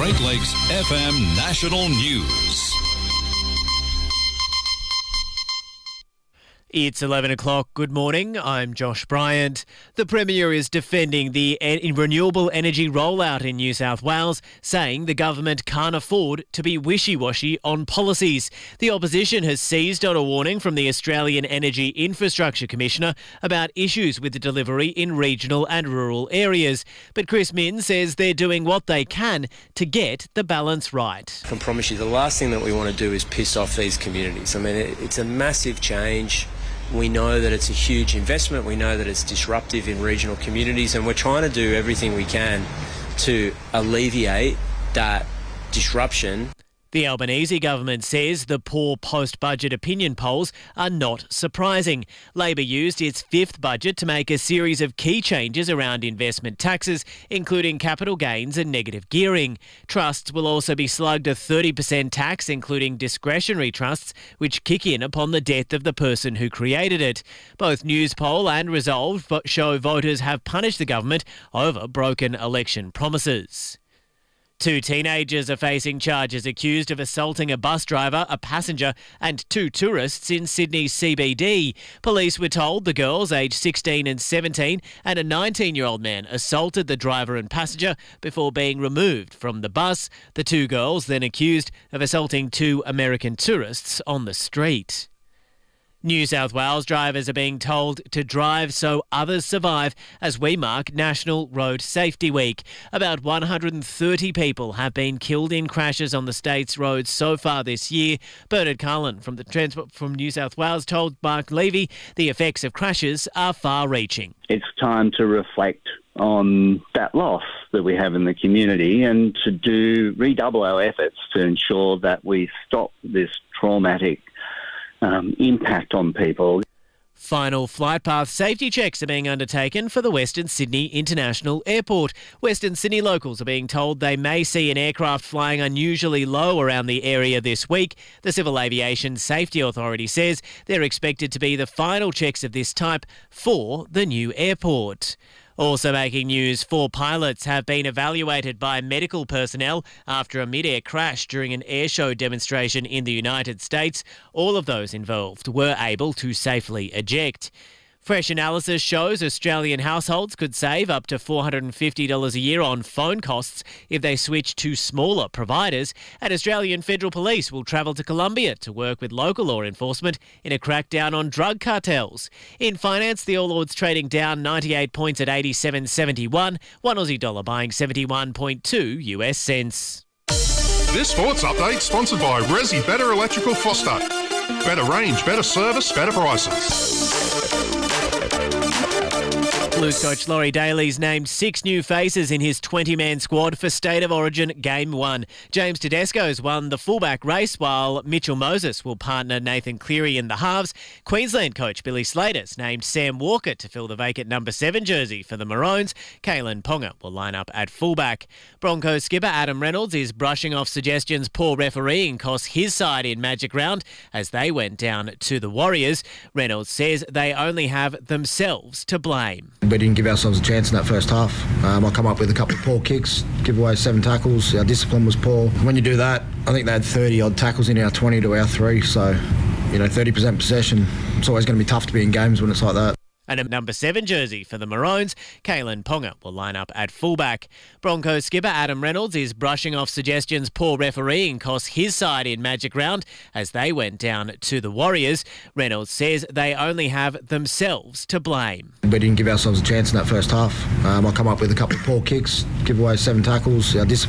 Great Lakes FM National News. It's 11 o'clock. Good morning. I'm Josh Bryant. The Premier is defending the renewable energy rollout in New South Wales, saying the government can't afford to be wishy-washy on policies. The opposition has seized on a warning from the Australian Energy Infrastructure Commissioner about issues with the delivery in regional and rural areas. But Chris Minns says they're doing what they can to get the balance right. I can promise you the last thing that we want to do is piss off these communities. I mean, it's a massive change. We know that it's a huge investment. We know that it's disruptive in regional communities, and we're trying to do everything we can to alleviate that disruption. The Albanese government says the poor post-budget opinion polls are not surprising. Labor used its fifth budget to make a series of key changes around investment taxes, including capital gains and negative gearing. Trusts will also be slugged a 30% tax, including discretionary trusts, which kick in upon the death of the person who created it. Both Newspoll and Resolve show voters have punished the government over broken election promises. Two teenagers are facing charges accused of assaulting a bus driver, a passenger and two tourists in Sydney's CBD. Police were told the girls, aged 16 and 17, and a 19-year-old man assaulted the driver and passenger before being removed from the bus. The two girls then accused of assaulting two American tourists on the street. New South Wales drivers are being told to drive so others survive as we mark National Road Safety Week. About 130 people have been killed in crashes on the state's roads so far this year. Bernard Carlin from the Transport from New South Wales told Mark Levy the effects of crashes are far-reaching. It's time to reflect on that loss that we have in the community and to redouble our efforts to ensure that we stop this traumatic impact on people. Final flight path safety checks are being undertaken for the Western Sydney International Airport. Western Sydney locals are being told they may see an aircraft flying unusually low around the area this week. The Civil Aviation Safety Authority says they're expected to be the final checks of this type for the new airport. Also making news, 4 pilots have been evaluated by medical personnel after a mid-air crash during an airshow demonstration in the United States. All of those involved were able to safely eject. Fresh analysis shows Australian households could save up to $450 a year on phone costs if they switch to smaller providers. And Australian Federal Police will travel to Colombia to work with local law enforcement in a crackdown on drug cartels. In finance, the All Ords trading down 98 points at 87.71. One Aussie dollar buying 71.2 US cents. This sports update sponsored by Resi Better Electrical Foster. Better range, better service, better prices. Blues coach Laurie Daly's named 6 new faces in his 20-man squad for State of Origin Game 1. James Tedesco's won the fullback race, while Mitchell Moses will partner Nathan Cleary in the halves. Queensland coach Billy Slater's named Sam Walker to fill the vacant number 7 jersey for the Maroons. Kalen Ponga will line up at fullback. Broncos skipper Adam Reynolds is brushing off suggestions poor refereeing cost his side in Magic Round as they went down to the Warriors. Reynolds says they only have themselves to blame. We didn't give ourselves a chance in that first half. I come up with a couple of poor kicks, give away 7 tackles. Our discipline was poor. When you do that, I think they had 30-odd tackles in our 20 to our 3. So, 30% possession. It's always going to be tough to be in games when it's like that. And a number 7 jersey for the Maroons. Kalen Ponga will line up at fullback. Broncos skipper Adam Reynolds is brushing off suggestions poor refereeing cost his side in Magic Round as they went down to the Warriors. Reynolds says they only have themselves to blame. We didn't give ourselves a chance in that first half. I come up with a couple of poor kicks, give away 7 tackles. Our discipline